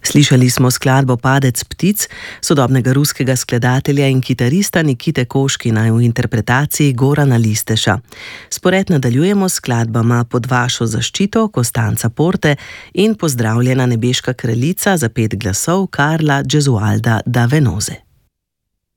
Slišali smo skladbo Padec ptic sodobnega ruskega skladatelja in kitarista Nikite Koškina v interpretaciji Gorana Listeša. Spored nadaljujemo s skladbama Pod vašo zaščito Costanza Porte in Pozdravljena nebeška kraljica za 5 glasov Karla Gesualda da Venoze.